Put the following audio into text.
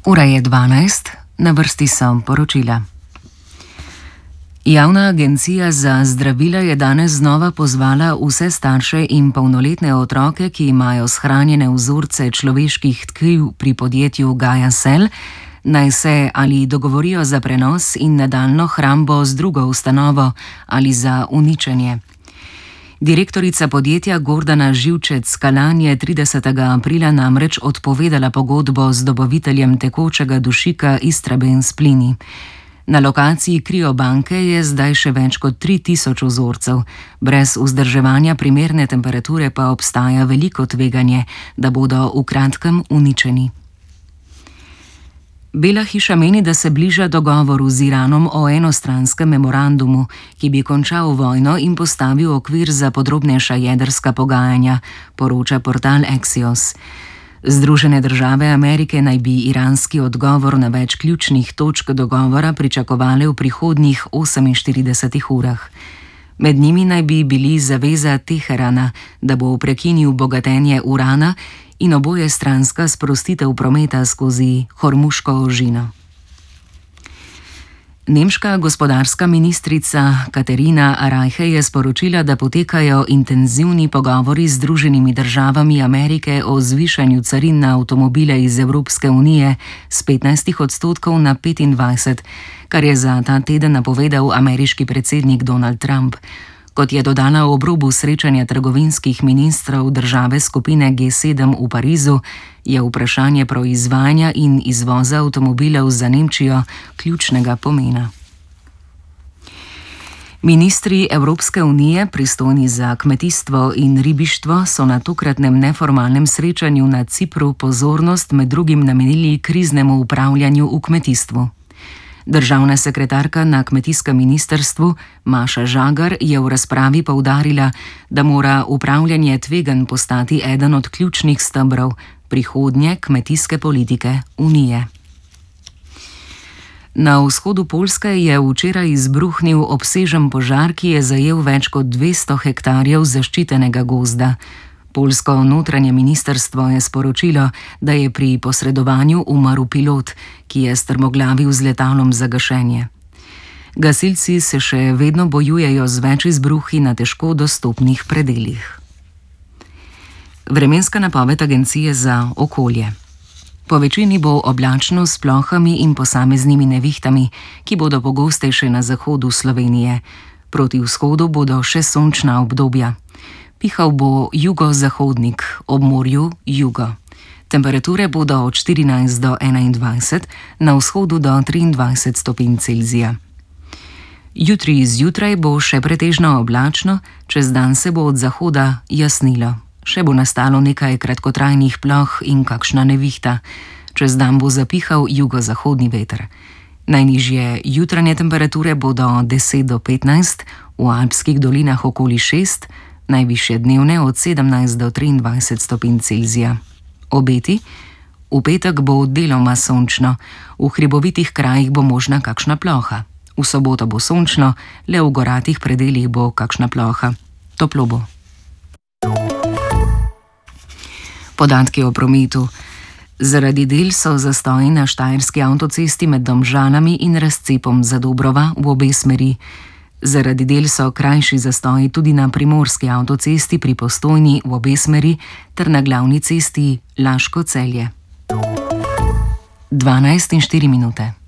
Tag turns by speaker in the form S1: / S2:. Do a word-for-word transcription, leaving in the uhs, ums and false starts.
S1: Ura je dvanajst, na vrsti so poročila. Javna agencija za zdravila je danes znova pozvala vse starše in polnoletne otroke, ki imajo shranjene vzorce človeških tkiv pri podjetju Gaia Cell, naj se ali dogovorijo za prenos in nadaljno hrambo z drugo ustanovo ali za uničenje. Direktorica podjetja Gordana Živčec-Kalan je tridesetega aprila namreč odpovedala pogodbo z dobaviteljem tekočega dušika Istrabenz plini. Na lokaciji kriobanke je zdaj še več kot tri tisoč vzorcev, brez vzdrževanja primerne temperature pa obstaja veliko tveganje, da bodo v kratkem uničeni. Bela hiša meni, da se bliža dogovoru z Iranom o enostranskem memorandumu, ki bi končal vojno in postavil okvir za podrobnejša jedrska pogajanja, poroča portal Axios. Združene države Amerike naj bi iranski odgovor na več ključnih točk dogovora pričakovale v prihodnjih oseminštiridesetih urah. Med njimi naj bi bili zaveza Teherana, da bo prekinil bogatenje urana, in oboje stranska sprostitev prometa skozi Hormuško ožino. Nemška gospodarska ministrica Katarina Arajhe je sporočila, da potekajo intenzivni pogovori z Združenimi državami Amerike o zvišanju carin na avtomobile iz Evropske unije s petnajstih odstotkov na petindvajset, kar je za ta teden napovedal ameriški predsednik Donald Trump. Kot je dodala ob robu srečanja trgovinskih ministrov države skupine G sedem v Parizu, je vprašanje proizvajanja in izvoza avtomobilov za Nemčijo ključnega pomena. Ministri Evropske unije, pristojni za kmetijstvo in ribištvo, so na tokratnem neformalnem srečanju na Cipru pozornost med drugim namenili kriznemu upravljanju v kmetijstvu. Državna sekretarka na kmetijskem ministrstvu Maša Žagar je v razpravi poudarila, da mora upravljanje tveganj postati eden od ključnih stebrov prihodnje kmetijske politike Unije. Na vzhodu Poljske je včeraj izbruhnil obsežen požar, ki je zajel več kot dvesto hektarjev zaščitenega gozda. Poljsko notranje ministrstvo je sporočilo, da je pri posredovanju umrl pilot, ki je strmoglavil z letalom za gašenje. Gasilci se še vedno bojujejo z več izbruhi na težko dostopnih predelih. Vremenska napoved Agencije za okolje. Po večini bo oblačno s plohami in posameznimi nevihtami, ki bodo pogostejše na zahodu Slovenije. Proti vzhodu bodo še sončna obdobja. Pihal bo jugozahodnik, ob morju jugo. Temperature bodo od štirinajst do enaindvajset, na vzhodu do triindvajset stopinj Celzija. Jutri zjutraj bo še pretežno oblačno, čez dan se bo od zahoda jasnilo. Še bo nastalo nekaj kratkotrajnih ploh in kakšna nevihta. Čez dan bo zapihal jugozahodni veter. Najnižje jutranje temperature bodo deset do petnajst, v alpskih dolinah okoli šest, najvišje dnevne od sedemnajst do triindvajset stopinj Celzija. Obeti? V petek bo deloma sončno, v hribovitih krajih bo možna kakšna ploha. V soboto bo sončno, le v goratih predelih bo kakšna ploha. Toplo bo. Podatki o prometu. Zaradi del so zastoji na štajerski avtocesti med Domžalami in razcepom Zadobrova v obe smeri. Zaradi del so krajši zastoji tudi na primorski avtocesti pri Postojni v obe smeri ter na glavni cesti Laško-Celje. dvanajst in štiri minute.